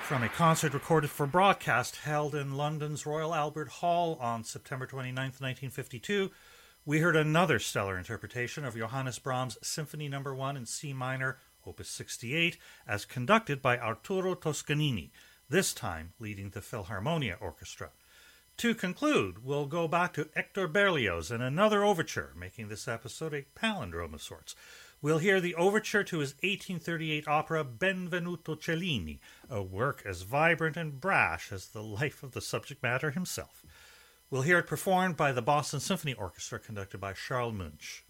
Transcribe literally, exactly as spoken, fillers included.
From a concert recorded for broadcast held in London's Royal Albert Hall on September twenty-ninth, nineteen fifty-two, we heard another stellar interpretation of Johannes Brahms' Symphony Number one in C minor, Opus sixty-eight, as conducted by Arturo Toscanini, this time leading the Philharmonia Orchestra. To conclude, we'll go back to Hector Berlioz and another overture, making this episode a palindrome of sorts. We'll hear the overture to his eighteen thirty-eight opera Benvenuto Cellini, a work as vibrant and brash as the life of the subject matter himself. We'll hear it performed by the Boston Symphony Orchestra, conducted by Charles Munch.